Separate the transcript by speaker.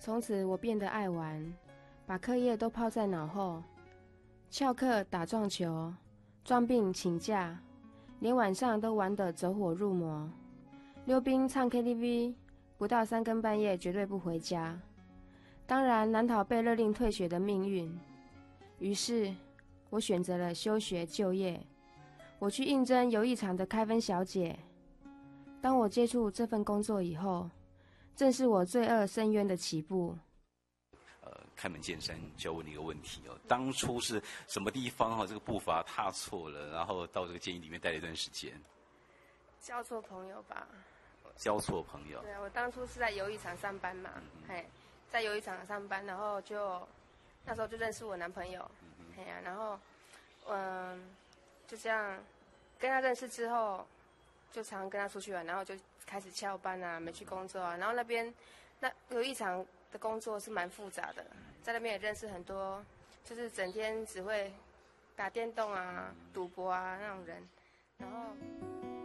Speaker 1: 从此我变得爱玩，把课业都抛在脑后，翘课打撞球，装病请假，连晚上都玩得走火入魔。溜冰唱 KTV， 不到3更半夜绝对不回家。当然难逃被勒令退学的命运，于是我选择了休学就业。我去应征游艺场的开分小姐。当我接触这份工作以后，正是我罪恶深渊的起步。
Speaker 2: 开门见山就要问你一个问题哦，当初是什么地方这个步伐踏错了，然后到这个监狱里面待了一段时间？
Speaker 1: 交错朋友吧。
Speaker 2: 交错朋友。
Speaker 1: 对啊，我当初是在游艺场上班嘛，在游艺场上班，然后那时候就认识我男朋友，然后就这样跟他认识之后，就常跟他出去玩，然后就开始翘班啊，没去工作啊，然后那游艺场的工作是蛮复杂的，在那边也认识很多，就是整天只会打电动啊、赌博啊那种人，然后。